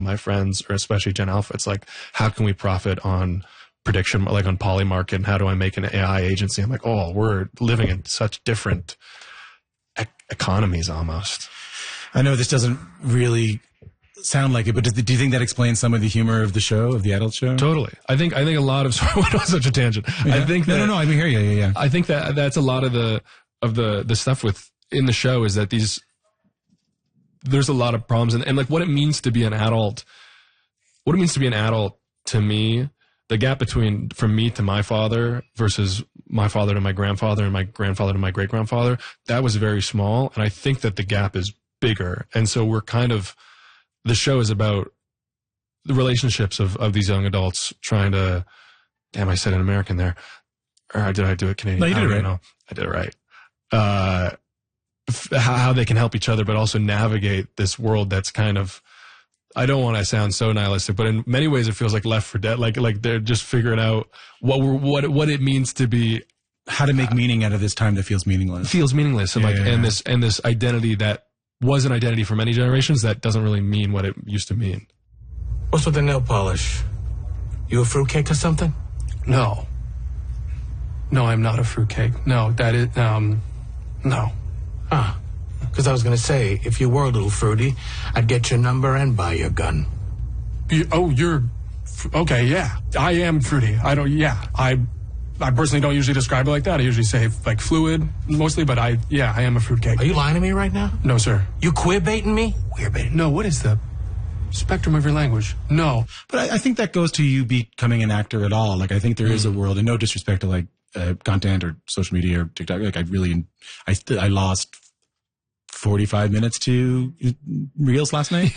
my friends, or especially Gen Alpha, it's like, how can we profit on prediction, like on Polymarket, and how do I make an AI agency? I'm like, oh, we're living in such different economies almost. I know this doesn't really sound like it, but do you think that explains some of the humor of the show, of the adult show? Totally. I think a lot of, sorry, went on such a tangent. Yeah. I think no, I hear you. Yeah. I think that's a lot of the stuff in the show is that there's a lot of problems and like what it means to be an adult, to me, the gap from me to my father versus my father to my grandfather and my grandfather to my great grandfather, that was very small. And I think that the gap is bigger. And so the show is about the relationships of these young adults trying to, damn, I said an American there. Or did I do it Canadian? No, you did it right. No, I did it right. How they can help each other, but also navigate this world that's kind of, I don't want to sound so nihilistic, but in many ways it feels like Left 4 Dead. Like they're just figuring out what it means to be, how to make meaning out of this time that feels meaningless. And this identity that was an identity for many generations that doesn't really mean what it used to mean. What's with the nail polish? You a fruitcake or something? No, I'm not a fruitcake. No, that is no. Because I was going to say, if you were a little fruity, I'd get your number and buy your gun. You're okay, yeah. I am fruity. I personally don't usually describe it like that. I usually say like fluid mostly, but I am a fruitcake. Are you lying to me right now? No, sir. You queer baiting me? Queer baiting? No, what is the spectrum of your language? No. But I think that goes to you becoming an actor at all. Like I think there is a world, and no disrespect to like content or social media or TikTok. Like I lost 45 minutes to Reels last night.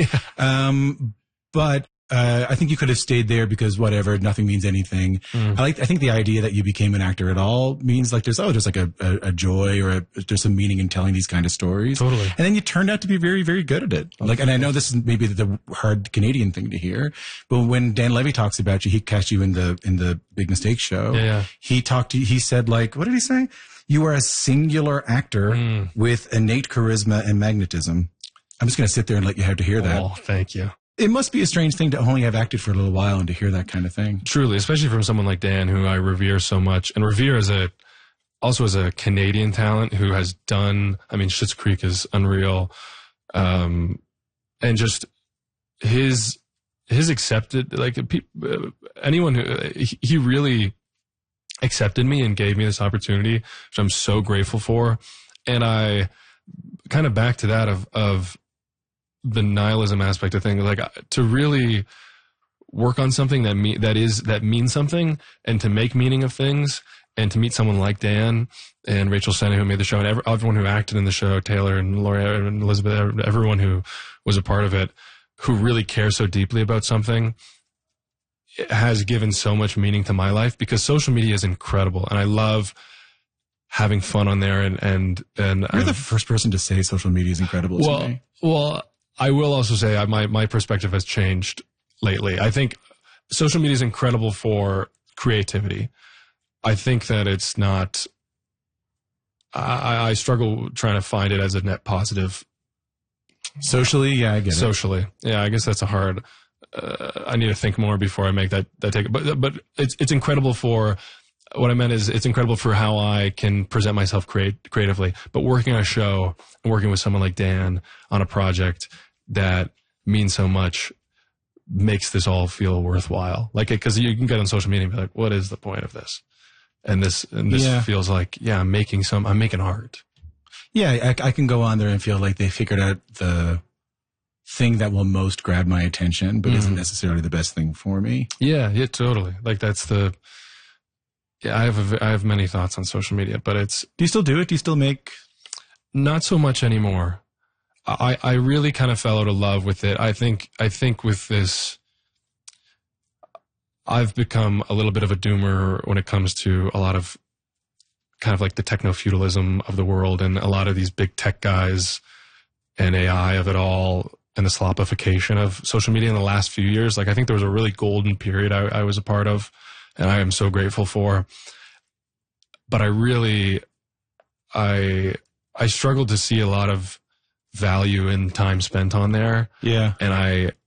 But I think you could have stayed there because whatever, nothing means anything. I think the idea that you became an actor at all means like there's like a joy or there's some meaning in telling these kind of stories. Totally. And then you turned out to be very, very good at it. Like, and I know this is maybe the hard Canadian thing to hear, but when Dan Levy talks about you, he cast you in the Big Mistake show. Yeah. He said like, what did he say? You are a singular actor with innate charisma and magnetism. I'm just going to sit there and let you have to hear that. Oh, thank you. It must be a strange thing to only have acted for a little while and to hear that kind of thing. Truly, especially from someone like Dan, who I revere so much, and revere also as a Canadian talent who has done. I mean, Schitt's Creek is unreal, and just his accepted like anyone who he really accepted me and gave me this opportunity, which I'm so grateful for. And I kind of back to that of the nihilism aspect of things, like to really work on something that means something, and to make meaning of things, and to meet someone like Dan and Rachel Sennett, who made the show, and everyone who acted in the show, Taylor and Laura and Elizabeth, everyone who was a part of it, who really cares so deeply about something, it has given so much meaning to my life, because social media is incredible, and I love having fun on there. And you're the first person to say social media is incredible to me. Well, I will also say my perspective has changed lately. I think social media is incredible for creativity. I think that it's not. I struggle trying to find it as a net positive. Socially, yeah, I get it. Socially, yeah, I guess that's a hard. I need to think more before I make that take. But it's incredible for. What I meant is it's incredible for how I can present myself creatively. But working on a show and working with someone like Dan on a project that means so much makes this all feel worthwhile. Like, because you can get on social media and be like, what is the point of this? And this feels like, I'm making art. Yeah, I can go on there and feel like they figured out the thing that will most grab my attention, but isn't necessarily the best thing for me. Yeah, totally. Like that's the. Yeah, I have many thoughts on social media, but it's. Do you still do it? Do you still make? Not so much anymore. I really kind of fell out of love with it. I think with this, I've become a little bit of a doomer when it comes to a lot of kind of like the techno-feudalism of the world, and a lot of these big tech guys and AI of it all, and the slopification of social media in the last few years. Like, I think there was a really golden period I was a part of, and I am so grateful for. But I struggled to see a lot of value in time spent on there. Yeah. And